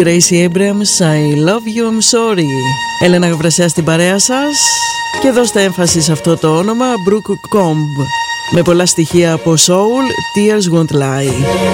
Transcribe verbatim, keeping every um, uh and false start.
Gracie Abrams, I love you, I'm sorry. Έλενα Γαβρασιά στην παρέα σας. Και δώστε έμφαση σε αυτό το όνομα, Brooke Combe. Με πολλά στοιχεία από soul, Tears Won't Lie.